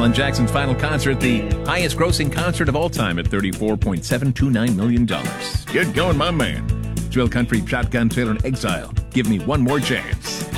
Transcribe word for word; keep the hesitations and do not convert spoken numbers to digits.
Alan Jackson's final concert, the highest grossing concert of all time at thirty-four point seven two nine million dollars. Good going, my man. Thrill Country, Shotgun Trailer, and Exile. Give me one more chance.